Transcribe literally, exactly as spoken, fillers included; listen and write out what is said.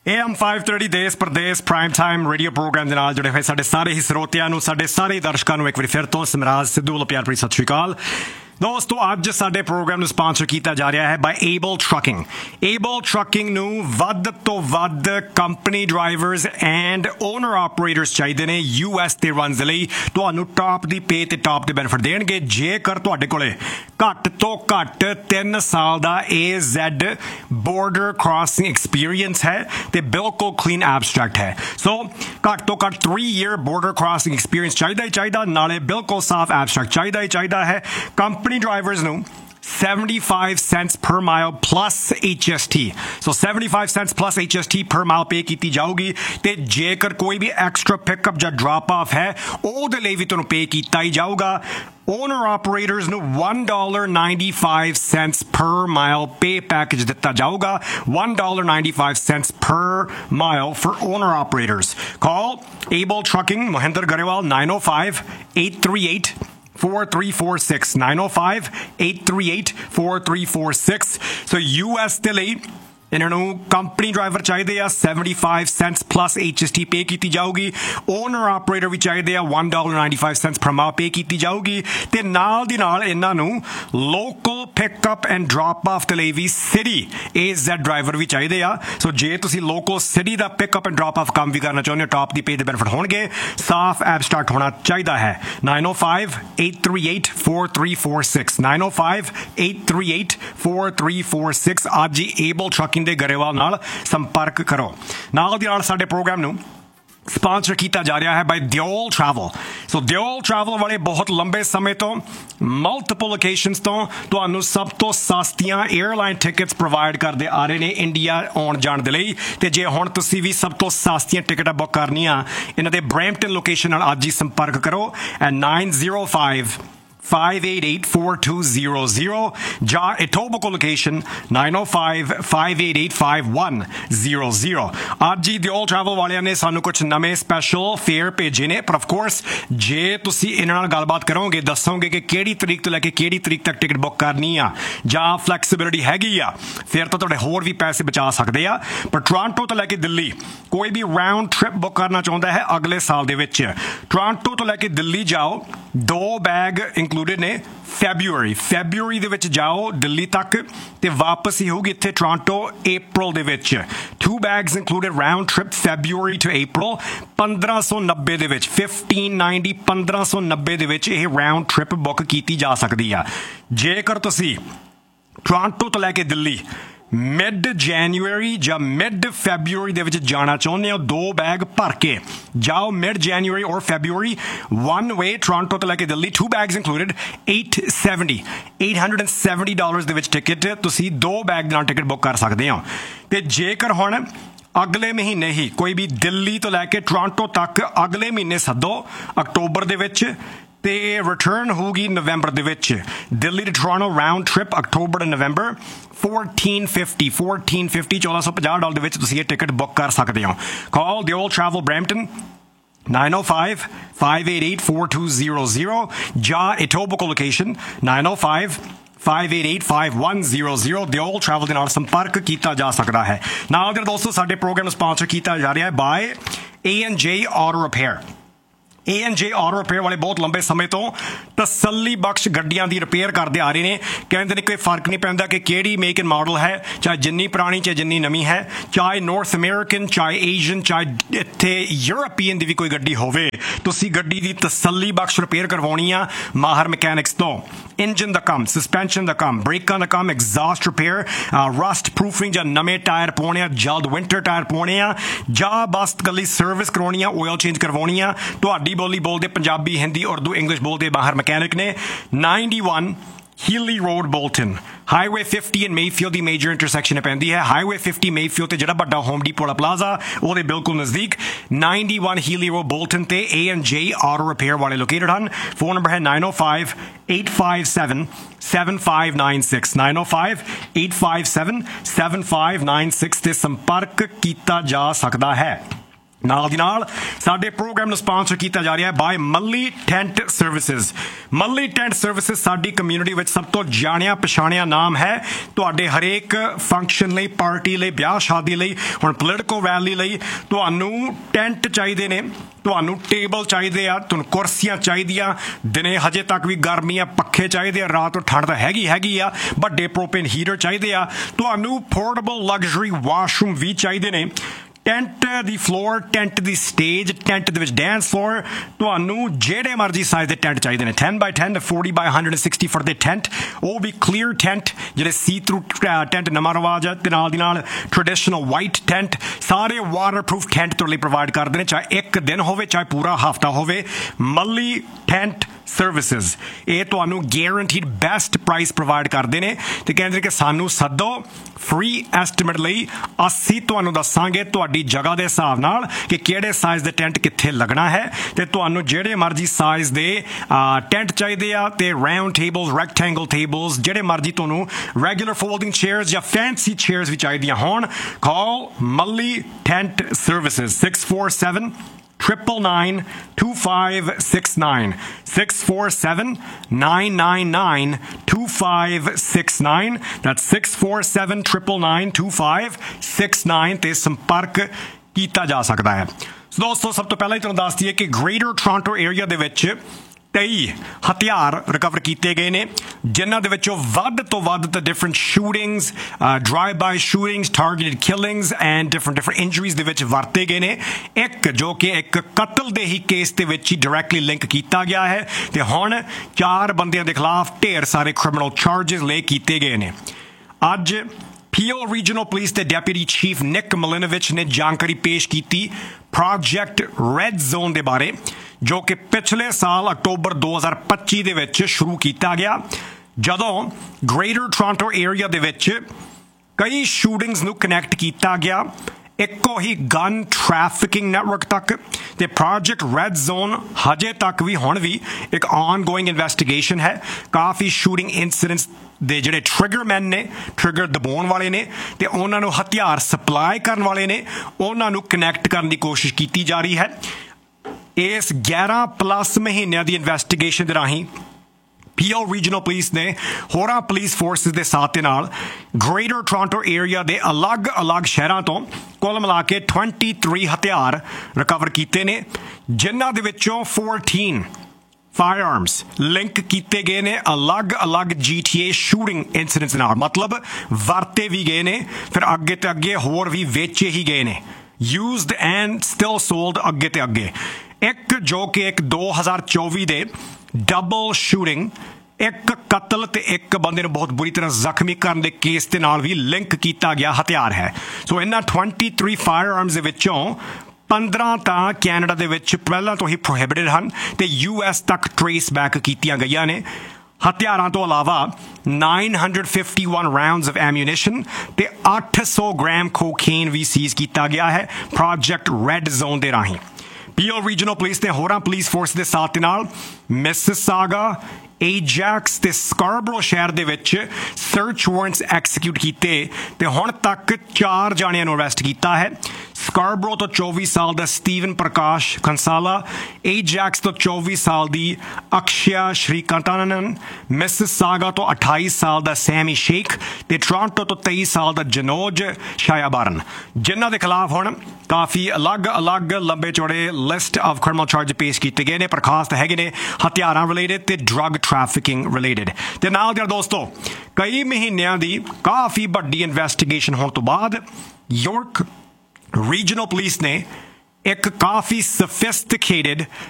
A M five thirty देश प्रदेश prime time radio programme ਦੇ ਨਾਲ ਜੁੜੇ ਹੋਏ ਸਾਡੇ ਸਾਰੇ ਹੀ ਸਰੋਤਿਆਂ ਨੂੰ ਸਾਡੇ ਸਾਰੇ ਦਰਸ਼ਕਾਂ ਨੂੰ ਇੱਕ ਵਾਰੀ ਫਿਰ ਤੋਂ ਸਮਰਾਜ ਸਿੱਧੂ ਵੱਲੋਂ ਪਿਆਰ ਭਰੀ ਸਤਿ ਸ਼੍ਰੀ ਅਕਾਲ। ਦੋਸਤੋ ਅੱਜ ਸਾਡੇ ਪ੍ਰੋਗਰਾਮ ਨੂੰ ਸਪਾਂਸਰ ਕੀਤਾ ਜਾ ਰਿਹਾ ਹੈ ਬਾਈ ਏਬਲ ਟਰੱਕਿੰਗ। ਏਬਲ ਟਰੱਕਿੰਗ ਨੂੰ ਵੱਧ ਤੋਂ ਵੱਧ company drivers and owner operators ਚਾਹੀਦੇ ਨੇ ਯੂ ਐਸ ਦੇ ਰਨਸ ਦੇ ਲਈ। ਤੁਹਾਨੂੰ ਟਾਪ ਦੀ ਪੇ ਤੇ ਟਾਪ ਦੇ ਬੈਨੀਫਿਟ ਦੇਣਗੇ ਜੇਕਰ ਤੁਹਾਡੇ ਕੋਲੇ ਘੱਟ ਤੋਂ ਘੱਟ ਤਿੰਨ ਸਾਲ ਦਾ ਏ ਜ਼ੈਡ ਬੋਰਡਰ ਕ੍ਰਾਸਿੰਗ ਐਕਸਪੀਰੀਅੰਸ ਹੈ ਤੇ ਬਿਲਕੁਲ ਕਲੀਨ ਐਬਸਟਰੈਕਟ ਹੈ। ਸੋ ਘੱਟ ਤੋਂ ਘੱਟ three year border crossing experience ਚਾਹੀਦਾ ਹੀ ਚਾਹੀਦਾ, ਨਾਲੇ ਬਿਲਕੁਲ ਸਾਫ਼ ਐਬਸਟਰੈਕਟ ਚਾਹੀਦਾ ਹੀ ਚਾਹੀਦਾ ਹੈ। ਕੰਪਨੀ drivers ਨੂੰ seventy-five cents per mile plus H S T, so seventy-five cents plus H S T per mile pay ਕੀਤੀ ਜਾਊਗੀ ਤੇ ਜੇਕਰ ਕੋਈ ਵੀ ਐਕਸਟਰਾ ਪਿਕਅਪ ਜਾਂ ਡ੍ਰੌਪ ਆਫ ਹੈ ਉਹਦੇ ਲਈ ਵੀ ਤੁਹਾਨੂੰ ਪੇ ਕੀਤਾ ਹੀ ਜਾਊਗਾ। owner operators ਨੂੰ one dollar ninety-five cents per mile pay package ਦਿੱਤਾ ਜਾਊਗਾ। one dollar ninety-five cents per mile for owner operators. Call Able Trucking, Mohinder Garewal, nine oh five, eight three eight, four three four six, nine oh five, eight three eight, four three four six. So U S ਦੇ ਲਈ ਇਹਨਾਂ ਨੂੰ company driver ਚਾਹੀਦੇ ਆ seventy-five cents plus H S T ਪੇ ਕੀਤੀ ਜਾਊਗੀ। Owner operator ਵੀ ਚਾਹੀਦੇ ਆ one dollar ninety-five cents per mile ਪੇ ਕੀਤੀ ਜਾਊਗੀ ਤੇ ਨਾਲ ਦੀ ਨਾਲ ਇਹਨਾਂ ਨੂੰ local pickup and drop of ਦੇ ਲਈ ਵੀ ਸਿਟੀ ਏ ਜ਼ੈਡ ਡਰਾਈਵਰ ਵੀ ਚਾਹੀਦੇ ਆ। ਸੋ ਜੇ ਤੁਸੀਂ local city the pickup and drop of ਕੰਮ ਵੀ ਕਰਨਾ ਚਾਹੁੰਦੇ ਹੋ ਟਾਪ ਦੀ ਪੇ ਦੇ ਬੈਨੀਫਿਟ ਹੋਣਗੇ। ਸਾਫ਼ ਐਬਸਟਰੈਕਟ ਹੋਣਾ ਚਾਹੀਦਾ ਹੈ। nine oh five, eight three eight, four three four six, nine oh five, eight three eight, four three four six। ਅੱਜ ਹੀ ਏਬਲ ਟਰੱਕਿੰਗ ਦੇ ਗਰੇਵਾਲ ਨਾਲ ਸੰਪਰਕ ਕਰੋ। ਨਾਲ ਦੀ ਨਾਲ ਸਾਡੇ ਪ੍ਰੋਗਰਾਮ ਨੂੰ ਸਪਾਂਸਰ ਕੀਤਾ ਜਾ ਰਿਹਾ ਹੈ ਬਾਈ ਦਿਓਲ ਟਰੈਵਲ। ਸੋ ਦਿਓਲ ਟਰੈਵਲ ਵਾਲੇ ਬਹੁਤ ਲੰਬੇ ਸਮੇਂ ਤੋਂ ਮਲਟੀਪਲ ਲੋਕੇਸ਼ਨਸ ਤੋਂ ਤੁਹਾਨੂੰ ਸਭ ਤੋਂ ਸਸਤੀਆਂ ਏਅਰਲਾਈਨ ਟਿਕਟਸ ਪ੍ਰੋਵਾਈਡ ਕਰਦੇ ਆ ਰਹੇ ਨੇ ਇੰਡੀਆ ਆਉਣ ਜਾਣ ਦੇ ਲਈ। ਤੇ ਜੇ ਹੁਣ ਤੁਸੀਂ ਵੀ ਸਭ ਤੋਂ ਸਸਤੀਆਂ ਟਿਕਟਾਂ ਬੁੱਕ ਕਰਨੀਆਂ ਇਹਨਾਂ ਦੇ ਬਰੈਂਪਟਨ ਲੋਕੇਸ਼ਨ ਨਾਲ ਅੱਜ ਹੀ ਸੰਪਰਕ ਕਰੋ at nine oh five, five eight eight, four two zero zero ਜਾਂ Etobicoke location nine oh five, five eight eight, five one zero zero। ਅੱਜ ਹੀ ਦਿਓਲ ਟਰੈਵਲ ਵਾਲਿਆਂ ਨੇ ਸਾਨੂੰ ਕੁਝ ਨਵੇਂ ਸਪੈਸ਼ਲ ਫੇਅਰ ਭੇਜੇ ਨੇ, ਪਰ ਆਫ ਕੋਰਸ ਜੇ ਤੁਸੀਂ ਇਹਨਾਂ ਨਾਲ ਗੱਲਬਾਤ ਕਰੋਗੇ ਦੱਸੋਗੇ ਕਿ ਕਿਹੜੀ ਤਰੀਕ ਤੋਂ ਲੈ ਕੇ ਕਿਹੜੀ ਤਰੀਕ ਤੱਕ ਟਿਕਟ ਬੁੱਕ ਕਰਨੀ ਆ ਜਾਂ ਫਲੈਕਸੀਬਿਲਿਟੀ ਹੈਗੀ ਆ, ਫਿਰ ਤਾਂ ਤੁਹਾਡੇ ਹੋਰ ਵੀ ਪੈਸੇ ਬਚਾ ਸਕਦੇ ਆ। ਪਰ ਟੋਰਾਂਟੋ ਤੋਂ ਲੈ ਕੇ ਦਿੱਲੀ ਕੋਈ ਵੀ ਰਾਊਂਡ ਟ੍ਰਿਪ ਬੁੱਕ ਕਰਨਾ ਚਾਹੁੰਦਾ ਹੈ ਅਗਲੇ ਸਾਲ ਦੇ ਵਿੱਚ, ਟੋਰਾਂਟੋ ਤੋਂ ਲੈ ਕੇ ਦਿੱਲੀ ਜਾਓ, ਦੋ ਬੈਗ ਇੰਕਲੂਡਡ ਨੇ ਫੈਬਰੂਰੀ ਫੈਬਰੂਰੀ ਦੇ ਵਿੱਚ ਜਾਓ ਦਿੱਲੀ ਤੱਕ ਤੇ ਵਾਪਸ ਹੀ ਹੋਊਗੀ ਇੱਥੇ ਟੋਰਾਂਟੋ ਅਪ੍ਰੈਲ ਦੇ ਵਿੱਚ। To bags included round trip February to ਅਪ੍ਰੈਲ ਪੰਦਰਾਂ ਸੌ ਨੱਬੇ ਦੇ ਵਿੱਚ fifteen ninety ਪੰਦਰਾਂ ਸੌ ਨੱਬੇ ਦੇ ਵਿੱਚ ਇਹ ਰਾਊਂਡ ਟ੍ਰਿਪ ਬੁੱਕ ਕੀਤੀ ਜਾ ਸਕਦੀ ਆ। ਜੇਕਰ ਤੁਸੀਂ ਟੋਰਾਂਟੋ ਤੋਂ ਲੈ ਕੇ ਦਿੱਲੀ ਮਿਡ ਜੈਨੂਅਰੀ ਜਾਂ ਮਿਡ ਫੈਬਰੂਰੀ ਦੇ ਵਿੱਚ ਜਾਣਾ ਚਾਹੁੰਦੇ ਹੋ ਦੋ ਬੈਗ ਭਰ ਕੇ ਜਾਓ ਮਿਡ ਜੈਨੂਅਰੀ ਔਰ ਫੈਬਰੂਰੀ ਵਨ ਵੇ ਟੋਰਾਂਟੋ ਤੋਂ ਲੈ ਕੇ Delhi to bags included eight seventy eight hundred seventy dollars ਦੇ ਵਿੱਚ ਟਿਕਟ ਤੁਸੀਂ ਦੋ ਬੈਗ ਨਾਲ ਟਿਕਟ ਬੁੱਕ ਕਰ ਸਕਦੇ ਹੋ। ਤੇ ਜੇਕਰ ਹੁਣ ਅਗਲੇ ਮਹੀਨੇ ਹੀ ਕੋਈ ਵੀ ਦਿੱਲੀ ਤੋਂ ਲੈ ਕੇ ਟੋਰਾਂਟੋ ਤੱਕ ਅਗਲੇ ਮਹੀਨੇ ਸੱਦੋ ਅਕਤੂਬਰ ਦੇ ਵਿੱਚ ਤੇ ਰਿਟਰਨ ਹੋਊਗੀ ਨਵੰਬਰ ਦੇ ਵਿੱਚ। Delhi to Toronto round trip October ਤੇ ਨਵੰਬਰ fourteen fifty fourteen fifty ਚੌਦਾਂ ਸੌ ਪੰਜਾਹ ਡਾਲਰ ਦੇ ਵਿੱਚ ਤੁਸੀਂ ਇਹ ਟਿਕਟ ਬੁੱਕ ਕਰ ਸਕਦੇ ਹੋ। ਕਾਲ Deol travel Brampton nine oh five, five eight eight, four two zero zero ਜਾਂ Etobicoke location nine oh five, five eight eight, five one zero zero। Deol travel ਦੇ ਨਾਲ ਸੰਪਰਕ ਕੀਤਾ ਜਾ ਸਕਦਾ ਹੈ। ਨਾਲ ਦੇ ਦੋਸਤੋ ਸਾਡੇ ਪ੍ਰੋਗਰਾਮ ਨੂੰ ਸਪਾਂਸਰ ਕੀਤਾ ਜਾ ਰਿਹਾ ਹੈ bye A and J Auto Repair। A and J Auto Repair ਵਾਲੇ ਬਹੁਤ ਲੰਬੇ ਸਮੇਂ ਤੋਂ ਤਸੱਲੀ ਬਖਸ਼ ਗੱਡੀਆਂ ਦੀ ਰਿਪੇਅਰ ਕਰਦੇ ਆ ਰਹੇ ਨੇ। ਕਹਿੰਦੇ ਨੇ ਕੋਈ ਫਰਕ ਨਹੀਂ ਪੈਂਦਾ ਕਿ ਕਿਹੜੀ ਮੇਕ ਐਂਡ ਮਾਡਲ ਹੈ, ਚਾਹੇ ਜਿੰਨੀ ਪੁਰਾਣੀ ਚਾਹੇ ਜਿੰਨੀ ਨਵੀਂ ਹੈ, ਚਾਹੇ ਨਾਰਥ ਅਮਰੀਕਨ ਚਾਹੇ ਏਸ਼ੀਅਨ ਚਾਹੇ ਇੱਥੇ ਯੂਰਪੀਅਨ ਦੀ ਵੀ ਕੋਈ ਗੱਡੀ ਹੋਵੇ, ਤੁਸੀਂ ਗੱਡੀ ਦੀ ਤਸੱਲੀ ਬਖਸ਼ ਰਿਪੇਅਰ ਕਰਵਾਉਣੀ ਆ ਮਾਹਰ ਮਕੈਨਿਕਸ ਤੋਂ। ਇੰਜਨ ਦਾ ਕੰਮ, ਸਸਪੈਂਸ਼ਨ ਦਾ ਕੰਮ, ਬ੍ਰੇਕਾਂ ਦਾ ਕੰਮ, ਐਗਜ਼ਾਸਟ ਰਿਪੇਅਰ, ਰਸਟ ਪ੍ਰੂਫਿੰਗ ਜਾਂ ਨਵੇਂ ਟਾਇਰ ਪਾਉਣੇ ਆ, ਜਲਦ ਵਿੰਟਰ ਟਾਇਰ ਪਾਉਣੇ ਆ ਜਾਂ ਬਸ ਇਕੱਲੀ ਸਰਵਿਸ ਕਰਵਾਉਣੀ ਆ, ਆਇਲ ਚੇਂਜ ਕਰਵਾਉਣੀ ਆ। ਤੁਹਾਡੀ ਬੋਲੀ ਬੋਲਦੇ ਪੰਜਾਬੀ ਹਿੰਦੀ ਉਰਦੂ ਇੰਗਲਿਸ਼ ਬੋਲਦੇ ਬਾਹਰ ਮਕੈਨਿਕ ਨੇ। ninety-one Healy Road Bolton, Highway fifty and Mayfield the major intersection ਪੈਂਦੀ ਹੈ। Highway fifty Mayfield ਤੇ ਜਿਹੜਾ ਵੱਡਾ ਹੋਮ ਡੀਪੋ ਵਾਲਾ ਪਲਾਜ਼ਾ ਉਹਦੇ ਬਿਲਕੁਲ ਨਜ਼ਦੀਕ ninety-one Healy Road Bolton ਤੇ A and J Auto Repair ਵਾਲੇ ਲੋਕੇਟਡ ਹਨ। ਫੋਨ ਨੰਬਰ ਹੈ nine oh five, eight five seven, seven five nine six nine oh five, eight five seven, seven five nine six ਤੇ ਸੰਪਰਕ ਕੀਤਾ ਜਾ ਸਕਦਾ ਹੈ। ਨਾਲ ਦੀ ਨਾਲ ਸਾਡੇ ਪ੍ਰੋਗਰਾਮ ਨੂੰ ਸਪਾਂਸਰ ਕੀਤਾ ਜਾ ਰਿਹਾ ਹੈ ਬਾਏ ਮੱਲੀ ਟੈਂਟ ਸਰਵਿਸਿਜ਼। ਮੱਲੀ ਟੈਂਟ ਸਰਵਿਸਿਜ਼ ਸਾਡੀ ਕਮਿਊਨਿਟੀ ਵਿੱਚ ਸਭ ਤੋਂ ਜਾਣਿਆ ਪਛਾਣਿਆ ਨਾਮ ਹੈ। ਤੁਹਾਡੇ ਹਰੇਕ ਫੰਕਸ਼ਨ ਲਈ, ਪਾਰਟੀ ਲਈ, ਵਿਆਹ ਸ਼ਾਦੀ ਲਈ, ਹੁਣ ਪੋਲੀਟੀਕਲ ਰੈਲੀ ਲਈ ਤੁਹਾਨੂੰ ਟੈਂਟ ਚਾਹੀਦੇ ਨੇ, ਤੁਹਾਨੂੰ ਟੇਬਲ ਚਾਹੀਦੇ ਆ, ਤੁਹਾਨੂੰ ਕੁਰਸੀਆਂ ਚਾਹੀਦੀਆਂ। ਦਿਨੇ ਹਜੇ ਤੱਕ ਵੀ ਗਰਮੀ ਆ, ਪੱਖੇ ਚਾਹੀਦੇ ਆ, ਰਾਤ ਨੂੰ ਠੰਡ ਤਾਂ ਹੈਗੀ ਹੈਗੀ ਆ, ਵੱਡੇ ਪ੍ਰੋਪੇਨ ਹੀਟਰ ਚਾਹੀਦੇ ਆ, ਤੁਹਾਨੂੰ ਪੋਰਟੇਬਲ ਲਗਜ਼ਰੀ ਵਾਸ਼ਰੂਮ ਵੀ ਚਾਹੀਦੇ ਨੇ। ਟੈਂਟ ਦੀ ਫਲੋਰ, ਟੈਂਟ ਦੀ ਸਟੇਜ, ਟੈਂਟ ਦੇ ਵਿੱਚ ਡੈਂਸ ਫਲੋਰ, ਤੁਹਾਨੂੰ ਜਿਹੜੇ ਮਰਜ਼ੀ ਸਾਈਜ਼ ਦੇ ਟੈਂਟ ਚਾਹੀਦੇ ਨੇ। ten by ten, forty by one hundred sixty ਫੁੱਟ ਦੇ ਟੈਂਟ, ਉਹ ਵੀ ਕਲੀਅਰ ਟੈਂਟ, ਜਿਹੜੇ ਸੀ ਥਰੂ ਟੈਂਟ ਨਵਾਂ ਰਿਵਾਜ ਹੈ, ਤੇ ਨਾਲ ਦੀ ਨਾਲ ਟ੍ਰੈਡੀਸ਼ਨਲ ਵਾਈਟ ਟੈਂਟ, ਸਾਰੇ ਵਾਟਰਪ੍ਰੂਫ ਟੈਂਟ ਤੁਹਾਡੇ ਲਈ ਪ੍ਰੋਵਾਈਡ ਕਰਦੇ ਨੇ, ਚਾਹੇ ਇੱਕ ਦਿਨ ਹੋਵੇ ਚਾਹੇ ਪੂਰਾ ਹਫ਼ਤਾ ਹੋਵੇ। ਮੱਲੀ ਟੈਂਟ ਸਰਵਿਸਿਜ਼ ਇਹ ਤੁਹਾਨੂੰ ਗੈਰੰਟੀਡ ਬੈਸਟ ਪ੍ਰਾਈਸ ਪ੍ਰੋਵਾਈਡ ਕਰਦੇ ਨੇ ਤੇ ਕਹਿੰਦੇ ਨੇ ਕਿ ਸਾਨੂੰ ਸੱਦੋ ਫ੍ਰੀ ਐਸਟੀਮੇਟ ਲਈ। ਅਸੀਂ ਤੁਹਾਨੂੰ ਦੱਸਾਂਗੇ ਤੁਹਾਡੀ ਜਗ੍ਹਾ ਦੇ ਹਿਸਾਬ ਨਾਲ ਕਿ ਕਿਹੜੇ ਸਾਈਜ਼ ਦੇ ਟੈਂਟ ਕਿੱਥੇ ਲੱਗਣਾ ਹੈ, ਤੇ ਤੁਹਾਨੂੰ ਜਿਹੜੇ ਮਰਜ਼ੀ ਸਾਈਜ਼ ਦੇ ਟੈਂਟ ਚਾਹੀਦੇ ਆ, ਤੇ ਰਾਊਂਡ ਟੇਬਲਸ, ਰੈਕਟੈਂਗਲ ਟੇਬਲਸ, ਜਿਹੜੇ ਮਰਜ਼ੀ ਤੁਹਾਨੂੰ ਰੈਗੂਲਰ ਫੋਲਡਿੰਗ ਚੇਅਰਸ ਜਾਂ ਫੈਂਸੀ ਚੇਅਰਸ ਵੀ ਚਾਹੀਦੀਆਂ ਹੋਣ, ਕਾਲ ਮੱਲੀ tent services six four seven triple nine two five six nine six four seven nine nine nine two five six nine that's six four seven triple nine two five six nine ਤੇ ਸੰਪਰਕ ਕੀਤਾ ਜਾ ਸਕਦਾ ਹੈ। ਸੋ ਦੋਸਤੋ, ਸਭ ਤੋਂ ਪਹਿਲਾਂ ਹੀ ਤੁਹਾਨੂੰ ਦੱਸ ਦਈਏ ਕਿ ਗ੍ਰੇਟਰ ਟੋਰਾਂਟੋ ਏਰੀਆ ਦੇ ਵਿੱਚ ਤੇਈ ਹਥਿਆਰ ਰਿਕਵਰ ਕੀਤੇ ਗਏ ਨੇ, ਜਿਨ੍ਹਾਂ ਦੇ ਵਿੱਚੋਂ ਵੱਧ ਤੋਂ ਵੱਧ ਤਾਂ different shootings, drive by shootings, targeted killings and different different injuries ਦੇ ਵਿੱਚ ਵਰਤੇ ਗਏ ਨੇ। ਇੱਕ ਜੋ ਕਿ ਇੱਕ ਕਤਲ ਦੇ ਹੀ ਕੇਸ ਦੇ ਵਿੱਚ ਹੀ ਡਾਇਰੈਕਟਲੀ ਲਿੰਕ ਕੀਤਾ ਗਿਆ ਹੈ, ਤੇ ਹੁਣ ਚਾਰ ਬੰਦਿਆਂ ਦੇ ਖਿਲਾਫ ਢੇਰ ਸਾਰੇ ਕ੍ਰਿਮੀਨਲ ਚਾਰਜਸ ਲਏ ਕੀਤੇ ਗਏ ਨੇ। ਅੱਜ ਪੀਓ ਰੀਜਨਲ ਪੁਲਿਸ ਦੇ ਡੈਪੂਟੀ ਚੀਫ ਨਿਕ ਮਲਿਨੋਵਿਚ ਨੇ ਜਾਣਕਾਰੀ ਪੇਸ਼ ਕੀਤੀ ਪ੍ਰੋਜੈਕਟ ਰੈੱਡ ਜ਼ੋਨ ਦੇ ਬਾਰੇ, ਜੋ ਕਿ ਪਿਛਲੇ ਸਾਲ ਅਕਤੂਬਰ ਦੋ ਹਜ਼ਾਰ ਪੱਚੀ ਦੇ ਵਿੱਚ ਸ਼ੁਰੂ ਕੀਤਾ ਗਿਆ, ਜਦੋਂ ਗ੍ਰੇਟਰ ਟੋਰਾਂਟੋ ਏਰੀਆ ਦੇ ਵਿੱਚ ਕਈ ਸ਼ੂਟਿੰਗਸ ਨੂੰ ਕਨੈਕਟ ਕੀਤਾ ਗਿਆ ਇੱਕੋ ਹੀ ਗਨ ਟ੍ਰੈਫਿਕਿੰਗ ਨੈਟਵਰਕ ਤੱਕ। ਤੇ ਪ੍ਰੋਜੈਕਟ ਰੈੱਡ ਜ਼ੋਨ ਹਜੇ ਤੱਕ ਵੀ ਹੁਣ ਵੀ ਇੱਕ ਆਨਗੋਇੰਗ ਇਨਵੈਸਟੀਗੇਸ਼ਨ ਹੈ। ਕਾਫੀ ਸ਼ੂਟਿੰਗ ਇਨਸੀਡੈਂਟਸ ਦੇ ਜਿਹੜੇ ਟ੍ਰਿਗਰਮੈਨ ਨੇ, ਟ੍ਰਿਗਰ ਦਬਾਉਣ ਵਾਲੇ ਨੇ, ਤੇ ਉਹਨਾਂ ਨੂੰ ਹਥਿਆਰ ਸਪਲਾਈ ਕਰਨ ਵਾਲੇ ਨੇ, ਉਹਨਾਂ ਨੂੰ ਕਨੈਕਟ ਕਰਨ ਦੀ ਕੋਸ਼ਿਸ਼ ਕੀਤੀ ਜਾ ਰਹੀ ਹੈ। ਇਸ ਗਿਆਰਾਂ ਪਲੱਸ ਮਹੀਨਿਆਂ ਦੀ ਇਨਵੈਸਟੀਗੇਸ਼ਨ ਦੇ ਰਾਹੀਂ ਪੀਓ ਰੀਜਨਲ ਪੁਲਿਸ ਨੇ ਹੋਰਾਂ ਪੁਲਿਸ ਫੋਰਸਿਸ ਦੇ ਸਾਥ ਦੇ ਨਾਲ ਗ੍ਰੇਟਰ ਟੋਰਾਂਟੋ ਏਰੀਆ ਦੇ ਅਲੱਗ-ਅਲੱਗ ਸ਼ਹਿਰਾਂ ਤੋਂ ਕੁੱਲ ਮਿਲਾ ਕੇ twenty-three ਹਥਿਆਰ ਰਿਕਵਰ ਕੀਤੇ ਨੇ, ਜਿਨ੍ਹਾਂ ਦੇ ਵਿੱਚੋਂ fourteen ਫਾਇਰ ਆਰਮਸ ਲਿੰਕ ਕੀਤੇ ਗਏ ਨੇ ਅਲੱਗ-ਅਲੱਗ ਜੀ ਟੀ ਏ ਸ਼ੂਟਿੰਗ ਇਨਸੀਡੈਂਟਸ ਨਾਲ, ਮਤਲਬ ਵਰਤੇ ਵੀ ਗਏ ਨੇ, ਫਿਰ ਅੱਗੇ ਤੇ ਅੱਗੇ ਹੋਰ ਵੀ ਵੇਚੇ ਹੀ ਗਏ ਨੇ, ਯੂਜ਼ਡ ਐਂਡ ਸਟਿਲ ਸੋਲਡ ਅੱਗੇ ਤੇ ਅੱਗੇ। ਇੱਕ ਜੋ ਕਿ ਇੱਕ ਦੋ ਹਜ਼ਾਰ ਚੌਵੀ ਦੇ ਡਬਲ ਸ਼ੂਟਿੰਗ, ਇੱਕ ਕਤਲ ਤੇ ਇੱਕ ਬੰਦੇ ਨੂੰ ਬਹੁਤ ਬੁਰੀ ਤਰ੍ਹਾਂ ਜ਼ਖਮੀ ਕਰਨ ਦੇ ਕੇਸ ਦੇ ਨਾਲ ਵੀ ਲਿੰਕ ਕੀਤਾ ਗਿਆ ਹਥਿਆਰ ਹੈ। ਸੋ ਇਹਨਾਂ twenty-three ਫਾਇਰ ਆਰਮਸ ਦੇ ਵਿੱਚੋਂ ਪੰਦਰਾਂ ਤਾਂ ਕੈਨੇਡਾ ਦੇ ਵਿੱਚ ਪਹਿਲਾਂ ਤੋਂ ਹੀ ਪ੍ਰੋਹਿਬਿਟਡ ਹਨ ਤੇ ਯੂ ਐਸ ਤੱਕ ਟ੍ਰੇਸ ਬੈਕ ਕੀਤੀਆਂ ਗਈਆਂ ਨੇ। ਹਥਿਆਰਾਂ ਤੋਂ ਇਲਾਵਾ nine hundred fifty-one rounds of ammunition ਤੇ eight hundred ਗ੍ਰਾਮ ਕੋਕੇਨ ਵੀ ਸੀਜ਼ ਕੀਤਾ ਗਿਆ ਹੈ ਪ੍ਰੋਜੈਕਟ ਰੈੱਡ ਜ਼ੋਨ ਦੇ ਰਾਹੀਂ। ਪੀਓ ਰੀਜਨਲ ਪੁਲਿਸ ਨੇ ਹੋਰਾਂ ਪੁਲਿਸ ਫੋਰਸ ਦੇ ਸਾਥ ਨਾਲ ਮਿਸਿਸਾਗਾ, ਏਜੈਕਸ ਤੇ ਸਕਾਰਬਰੋ ਸ਼ਹਿਰ ਦੇ ਵਿੱਚ ਸਰਚ ਵਾਰੰਟਸ ਐਕਸੀਕਿਊਟ ਕੀਤੇ ਤੇ ਹੁਣ ਤੱਕ ਚਾਰ ਜਾਣਿਆਂ ਨੂੰ ਅਰੈਸਟ ਕੀਤਾ ਹੈ। ਸਕਾਰਬਰੋ ਤੋਂ ਚੌਵੀ ਸਾਲ ਦਾ ਸਟੀਵਨ ਪ੍ਰਕਾਸ਼ ਕੰਸਾਲਾ, ਏਜੈਕਸ ਤੋਂ ਚੌਵੀ ਸਾਲ ਦੀ ਅਕਸ਼ਿਆ ਸ਼੍ਰੀਕਾਂਤਾਨਨ, ਮਿਸਿਸਾਗਾ ਤੋਂ ਅਠਾਈ ਸਾਲ ਦਾ ਸੈਮੀ ਸ਼ੇਖ ਤੇ ਟੋਰਾਂਟੋ ਤੋਂ ਤੇਈ ਸਾਲ ਦਾ ਜਨੋਜ ਸ਼ਾਇਆਬਾਰਨ, ਜਿਨ੍ਹਾਂ ਦੇ ਖਿਲਾਫ ਹੁਣ ਕਾਫੀ ਅਲੱਗ-ਅਲੱਗ ਲੰਬੇ ਚੌੜੇ ਲਿਸਟ ਆਫ ਕ੍ਰਿਮੀਨਲ ਚਾਰਜ ਪੇਸ਼ ਕੀਤੇ ਗਏ ਨੇ, ਪਰ ਖਾਸ ਤਾਂ ਹੈਗੇ ਨੇ ਹਥਿਆਰਾਂ ਰਿਲੇਟਡ ਤੇ ਡਰੱਗ ਟ੍ਰੈਫਿਕਿੰਗ ਰਿਲੇਟਡ। ਤੇ ਨਾਲ ਦੇ ਦੋਸਤੋ, ਕਈ ਮਹੀਨਿਆਂ ਦੀ ਕਾਫੀ ਵੱਡੀ ਇਨਵੈਸਟੀਗੇਸ਼ਨ ਹੋਣ ਤੋਂ ਬਾਅਦ ਯਾਰਕ ਰੀਜਨਲ ਪੁਲਿਸ ਨੇ ਇੱਕ ਕਾਫੀ ਸਫਿਸਟੀਕੇਟਡ